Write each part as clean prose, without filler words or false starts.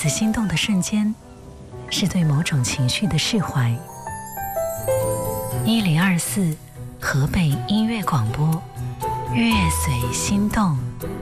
次心动的瞬间，是对某种情绪的释怀。1024河北音乐广播，乐随心动。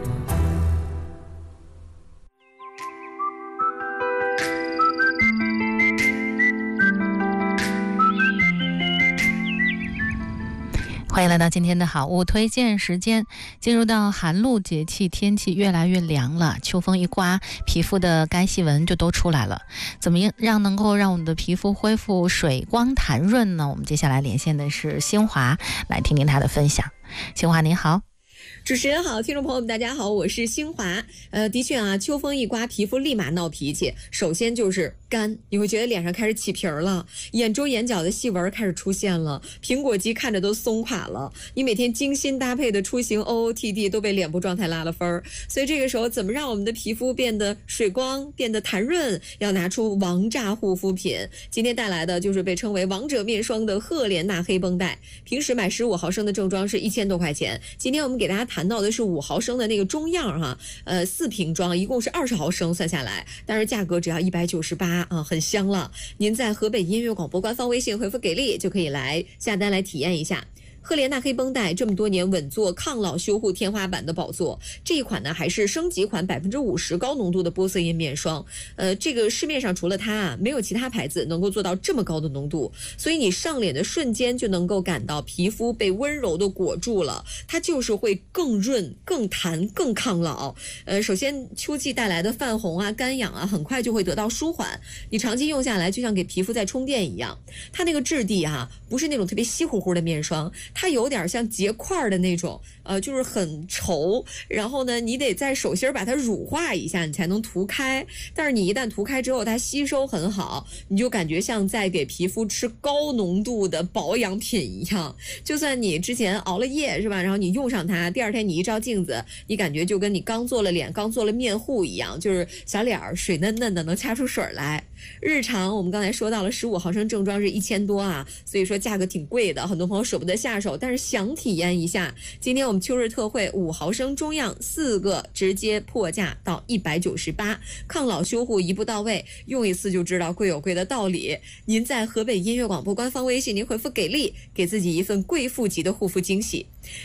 欢迎来到今天的好物推荐时间。进入到寒露节气，天气越来越凉了，秋风一刮，皮肤的干细纹就都出来了。怎么样能够让我们的皮肤恢复水光弹润呢？我们接下来连线的是新华，来听听他的分享。新华您好。 主持人好，听众朋友们大家好，我是新华。的确啊，秋风一刮，皮肤立马闹脾气。首先就是干，你会觉得脸上开始起皮儿了，眼周眼角的细纹开始出现了，苹果肌看着都松垮了。你每天精心搭配的出行 OOTD 都被脸部状态拉了分儿。所以这个时候怎么让我们的皮肤变得水光，变得弹润，要拿出王炸护肤品。今天带来的就是被称为王者面霜的赫莲娜黑绷带。平时买15毫升的正装是1000多块钱，今天我们给大家谈到的是5毫升的那个中样哈，4瓶装一共是20毫升算下来，但是价格只要198啊，很香了。您在河北音乐广播官方微信回复给力就可以来下单来体验一下。赫莲娜黑绷带这么多年稳坐抗老修护天花板的宝座，这一款呢还是升级款50%高浓度的玻色因面霜。这个市面上除了它啊，没有其他牌子能够做到这么高的浓度，所以你上脸的瞬间就能够感到皮肤被温柔的裹住了，它就是会更润、更弹、更抗老。首先秋季带来的泛红啊、干痒啊，很快就会得到舒缓。你长期用下来，就像给皮肤在充电一样。它那个质地啊，不是那种特别稀乎乎的面霜。它有点像结块的那种，就是很稠，然后呢，你得在手心把它乳化一下，你才能涂开。但是你一旦涂开之后，它吸收很好，你就感觉像在给皮肤吃高浓度的保养品一样。就算你之前熬了夜是吧，然后你用上它，第二天你一照镜子，你感觉就跟你刚做了脸、刚做了面护一样，就是小脸水嫩嫩的，能掐出水来。日常我们刚才说到了15毫升正装是1000多啊，所以说价格挺贵的，很多朋友舍不得下手，但是想体验一下。今天我们秋日特惠5毫升中样4个直接破价到198，抗老修护一步到位，用一次就知道贵有贵的道理。您在河北音乐广播官方微信您回复给力，给自己一份贵妇级的护肤惊喜。